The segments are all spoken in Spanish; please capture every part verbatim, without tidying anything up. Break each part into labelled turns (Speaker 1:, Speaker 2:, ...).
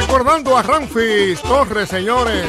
Speaker 1: Recordando a Ramfis Torres, señores.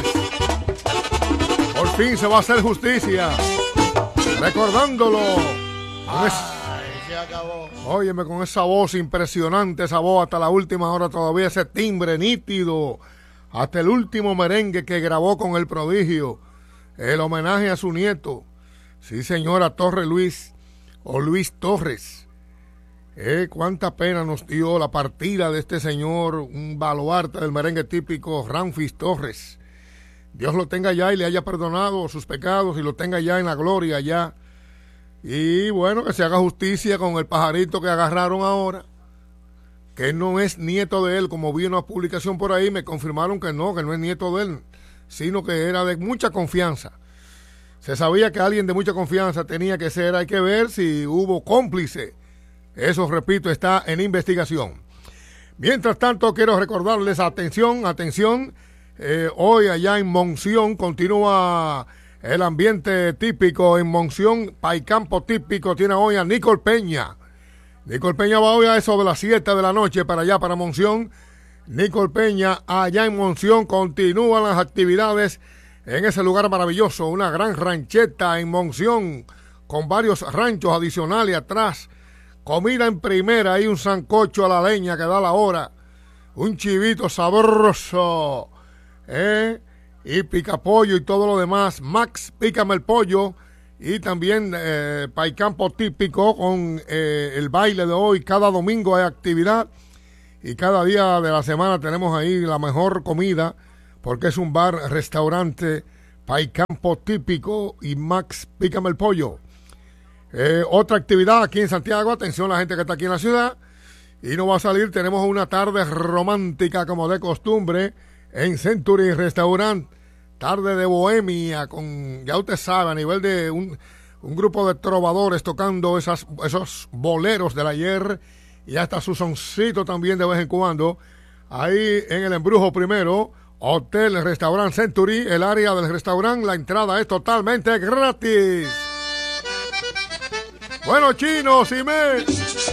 Speaker 1: Por fin se va a hacer justicia. Recordándolo. Con es...
Speaker 2: se acabó.
Speaker 1: Óyeme, con esa voz impresionante, esa voz hasta la última hora todavía, ese timbre nítido. Hasta el último merengue que grabó con el prodigio. El homenaje a su nieto. Sí, señora Torres Luis. O Luis Torres. Eh, cuánta pena nos dio la partida de este señor, un baluarte del merengue típico, Ramfis Torres. Dios lo tenga ya y le haya perdonado sus pecados y lo tenga ya en la gloria ya. Y bueno, que se haga justicia con el pajarito que agarraron ahora, que no es nieto de él, como vi una publicación por ahí, me confirmaron que no, que no es nieto de él, sino que era de mucha confianza. Se sabía que alguien de mucha confianza tenía que ser, hay que ver si hubo cómplice. Eso, repito, está en investigación. Mientras tanto, quiero recordarles, atención, atención, eh, hoy allá en Monción continúa el ambiente típico en Monción. Paicampo típico tiene hoy a Nicole Peña. Nicole Peña va hoy a eso de las siete de la noche para allá, para Monción. Nicole Peña, allá en Monción, continúan las actividades en ese lugar maravilloso, una gran rancheta en Monción, con varios ranchos adicionales atrás. Comida en primera, hay un sancocho a la leña que da la hora, un chivito sabroso, ¿eh? Y pica pollo y todo lo demás. Max, pícame el pollo. Y también eh, Paicampo típico con eh, el baile de hoy. Cada domingo hay actividad y cada día de la semana tenemos ahí la mejor comida, porque es un bar, restaurante Paicampo típico y Max, pícame el pollo. Eh, otra actividad aquí en Santiago, atención la gente que está aquí en la ciudad y no va a salir, tenemos una tarde romántica como de costumbre en Century Restaurant, tarde de bohemia con, ya usted sabe, a nivel de un, un grupo de trovadores tocando esas, esos boleros del ayer y hasta su soncito también de vez en cuando, ahí en el Embrujo primero, Hotel Restaurant Century, el área del restaurante, la entrada es totalmente gratis. Bueno, chinos, y me...